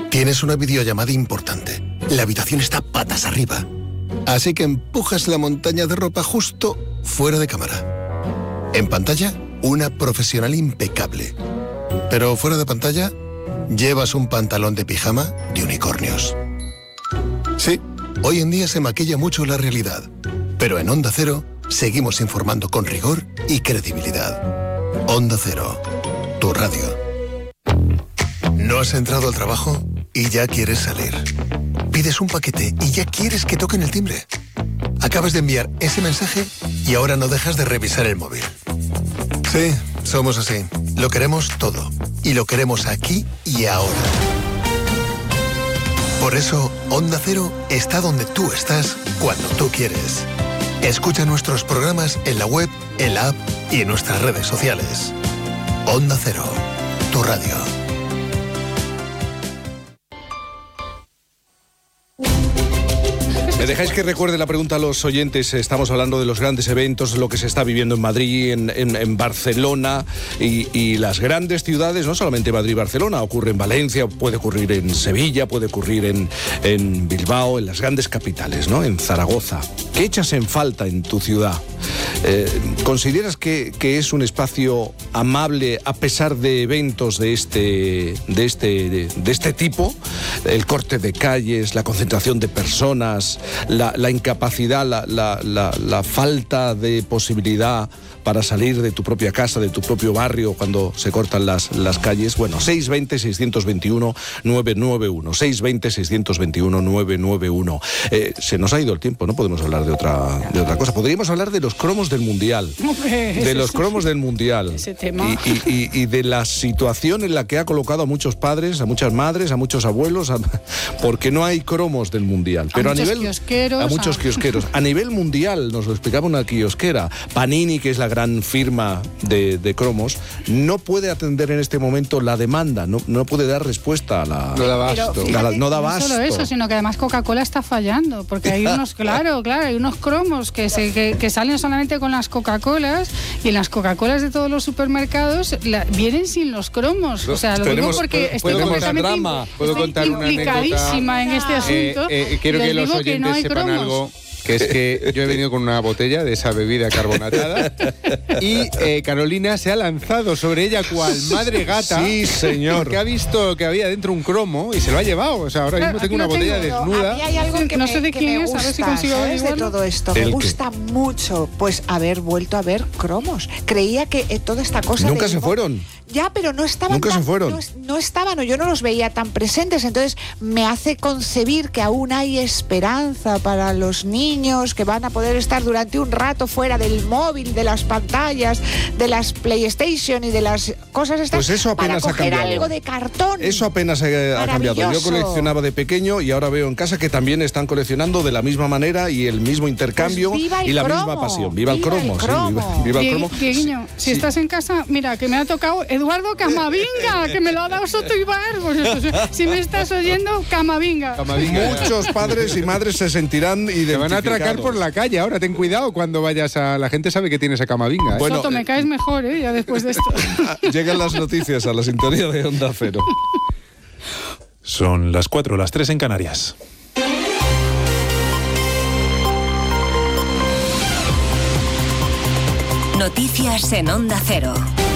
Tienes una videollamada importante. La habitación está patas arriba. Así que empujas la montaña de ropa justo fuera de cámara. En pantalla, una profesional impecable. Pero fuera de pantalla, llevas un pantalón de pijama de unicornios. Sí, hoy en día se maquilla mucho la realidad. Pero en Onda Cero, seguimos informando con rigor y credibilidad. Onda Cero, tu radio. ¿No has entrado al trabajo y ya quieres salir? Pides un paquete y ya quieres que toquen el timbre. Acabas de enviar ese mensaje y ahora no dejas de revisar el móvil. Sí, somos así. Lo queremos todo. Y lo queremos aquí y ahora. Por eso, Onda Cero está donde tú estás cuando tú quieres. Escucha nuestros programas en la web, en la app y en nuestras redes sociales. Onda Cero, tu radio. ¿Me dejáis que recuerde la pregunta a los oyentes? Estamos hablando de los grandes eventos, lo que se está viviendo en Madrid, en Barcelona y las grandes ciudades, no solamente Madrid y Barcelona, ocurre en Valencia, puede ocurrir en Sevilla, puede ocurrir en Bilbao, en las grandes capitales, ¿no? En Zaragoza. ¿Qué echas en falta en tu ciudad? ¿Consideras que es un espacio amable a pesar de eventos de este tipo? El corte de calles, la concentración de personas, la incapacidad, la falta de posibilidad para salir de tu propia casa, de tu propio barrio cuando se cortan las calles. Bueno, 620-621-991, 620-621-991. Se nos ha ido el tiempo, no podemos hablar de otra cosa. Podríamos hablar de los cromos del Mundial. De los cromos del Mundial. Ese tema. Y de la situación en la que ha colocado a muchos padres, a muchas madres, a muchos abuelos, porque no hay cromos del Mundial. Pero a muchos kiosqueros. A nivel mundial, nos lo explicaba una kiosquera, Panini, que es la gran firma de cromos, no puede atender en este momento la demanda, no puede dar respuesta a la... No da abasto. No da abasto. No solo eso, sino que además Coca-Cola está fallando, porque hay unos, claro, hay unos cromos que salen solamente con las Coca-Colas, y en las Coca-Colas de todos los supermercados vienen sin los cromos. O sea, lo digo porque estoy completamente implicadísima en este asunto. Quiero que los oyentes sepan algo, que es que yo he venido con una botella de esa bebida carbonatada y Carolina se ha lanzado sobre ella cual madre gata. Sí, señor. Que ha visto que había dentro un cromo y se lo ha llevado. O sea, ahora mismo tengo una botella desnuda. A mí hay algo que no sé de quién es, a ver si consigo de todo esto. Me gusta mucho, pues, haber vuelto a ver cromos. Creía que toda esta cosa... Nunca se fueron. Ya, pero no estaban. Nunca se fueron. No estaban, o yo no los veía tan presentes. Entonces me hace concebir que aún hay esperanza para los niños, que van a poder estar durante un rato fuera del móvil, de las pantallas, de las PlayStation y de las cosas estas. Pues eso apenas para ha cambiado. Algo de cartón. Eso apenas ha cambiado. Yo coleccionaba de pequeño y ahora veo en casa que también están coleccionando de la misma manera y el mismo intercambio pues y la misma pasión. Viva el cromo. Viva el cromo. Dieguiño, si estás en casa, mira, que me ha tocado Eduardo Camavinga, que me lo ha dado Soto Ibar. Pues si me estás oyendo, Camavinga. Muchos padres y madres se sentirán identificados. Te van a atracar por la calle ahora, ten cuidado cuando vayas a... La gente sabe que tienes a Camavinga. Bueno, Soto, me caes mejor, ya después de esto. Llegan las noticias a la sintonía de Onda Cero. Son las 4, las 3 en Canarias. Noticias en Onda Cero.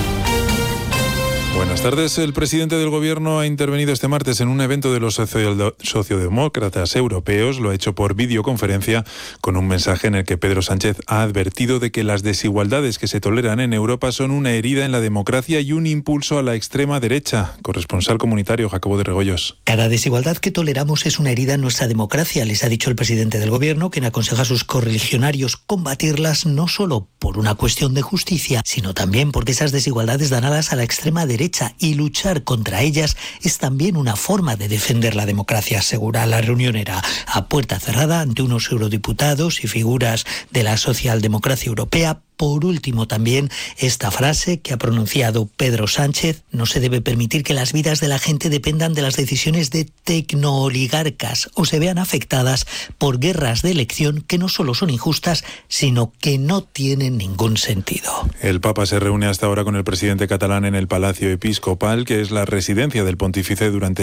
Buenas tardes. El presidente del Gobierno ha intervenido este martes en un evento de los socialdemócratas europeos. Lo ha hecho por videoconferencia con un mensaje en el que Pedro Sánchez ha advertido de que las desigualdades que se toleran en Europa son una herida en la democracia y un impulso a la extrema derecha. Corresponsal comunitario Jacobo de Regoyos. Cada desigualdad que toleramos es una herida en nuestra democracia, les ha dicho el presidente del Gobierno, quien aconseja a sus correligionarios combatirlas no solo por una cuestión de justicia, sino también porque esas desigualdades dan alas a la extrema derecha y luchar contra ellas es también una forma de defender la democracia, asegura. La reunión era a puerta cerrada ante unos eurodiputados y figuras de la socialdemocracia europea. Por último, también esta frase que ha pronunciado Pedro Sánchez: no se debe permitir que las vidas de la gente dependan de las decisiones de tecnooligarcas o se vean afectadas por guerras de elección que no solo son injustas, sino que no tienen ningún sentido. El Papa se reúne hasta ahora con el presidente catalán en el Palacio Episcopal, que es la residencia del pontífice durante